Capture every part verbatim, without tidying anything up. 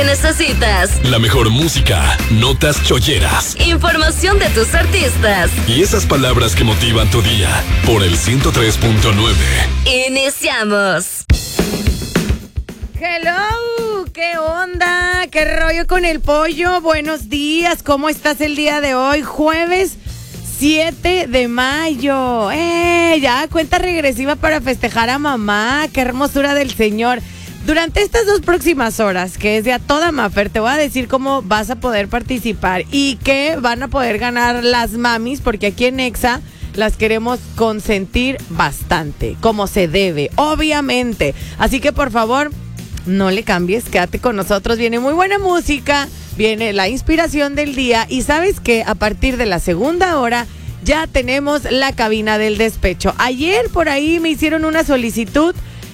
necesitas. La mejor música, notas cholleras, información de tus artistas y esas palabras que motivan tu día. Por el ciento tres punto nueve. Iniciamos. Hello, ¿qué onda? ¿Qué rollo con el pollo? Buenos días, ¿cómo estás el día de hoy? Jueves siete de mayo. ¡Eh! Ya cuenta regresiva para festejar a mamá. ¡Qué hermosura del Señor! Durante estas dos próximas horas, que es de a toda Mafer, te voy a decir cómo vas a poder participar y qué van a poder ganar las mamis, porque aquí en Exa las queremos consentir bastante, como se debe, obviamente. Así que por favor, no le cambies, quédate con nosotros. Viene muy buena música, viene la inspiración del día y sabes que a partir de la segunda hora ya tenemos la cabina del despecho. Ayer por ahí me hicieron una solicitud,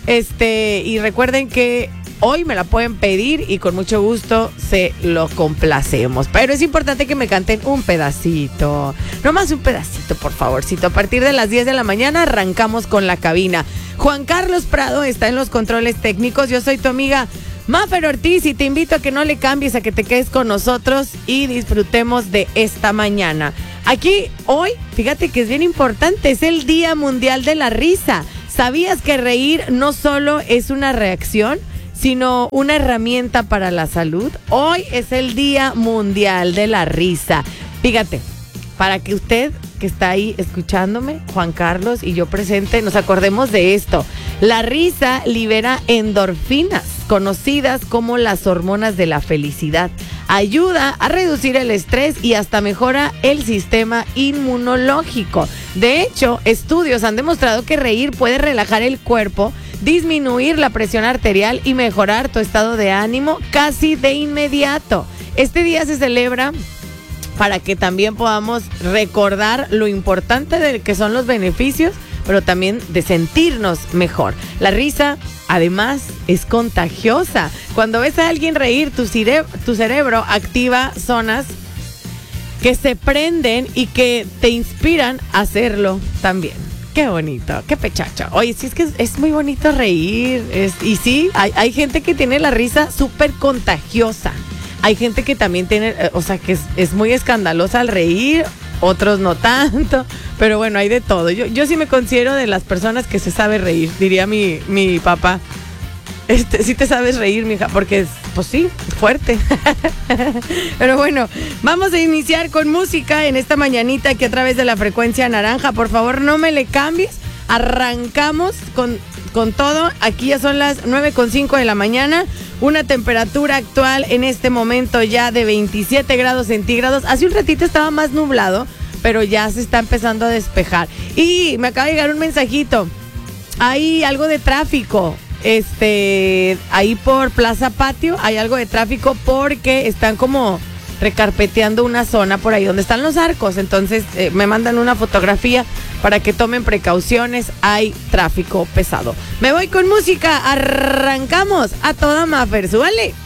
este, y recuerden que hoy me la pueden pedir y con mucho gusto se lo complacemos. Pero es importante que me canten un pedacito, no más un pedacito, por favorcito. A partir de las diez de la mañana arrancamos con la cabina. Juan Carlos Prado está en los controles técnicos. Yo soy tu amiga Mafer Ortiz y te invito a que no le cambies, a que te quedes con nosotros y disfrutemos de esta mañana. Aquí hoy, fíjate que es bien importante, es el Día Mundial de la Risa. ¿Sabías que reír no solo es una reacción, sino una herramienta para la salud? Hoy es el Día Mundial de la Risa. Fíjate, para que usted que está ahí escuchándome, Juan Carlos y yo presente, nos acordemos de esto. La risa libera endorfinas, conocidas como las hormonas de la felicidad. Ayuda a reducir el estrés y hasta mejora el sistema inmunológico. De hecho, estudios han demostrado que reír puede relajar el cuerpo, disminuir la presión arterial y mejorar tu estado de ánimo casi de inmediato. Este día se celebra para que también podamos recordar lo importante de que son los beneficios, pero también de sentirnos mejor. La risa, además, es contagiosa. Cuando ves a alguien reír, tu, cere- tu cerebro activa zonas que se prenden y que te inspiran a hacerlo también. Qué bonito, qué pechacho. Oye, sí es que es, es muy bonito reír. Es, y sí, hay, hay gente que tiene la risa súper contagiosa. Hay gente que también tiene, eh, o sea, que es, es muy escandalosa al reír, otros no tanto, pero bueno, hay de todo. Yo, yo sí me considero de las personas que se sabe reír, diría mi, mi papá. Este, sí te sabes reír, mija, porque es, pues sí, fuerte. Pero bueno, vamos a iniciar con música en esta mañanita aquí a través de la frecuencia naranja. Por favor, no me le cambies. Arrancamos con, con todo. Aquí ya son las nueve con cinco de la mañana. Una temperatura actual en este momento ya de veintisiete grados centígrados. Hace un ratito estaba más nublado, pero ya se está empezando a despejar. Y me acaba de llegar un mensajito. Hay algo de tráfico. Este, ahí por Plaza Patio hay algo de tráfico porque están como recarpeteando una zona por ahí donde están los arcos. Entonces eh, me mandan una fotografía para que tomen precauciones. Hay tráfico pesado. Me voy con música. Arrancamos a toda Mafer. Súbale.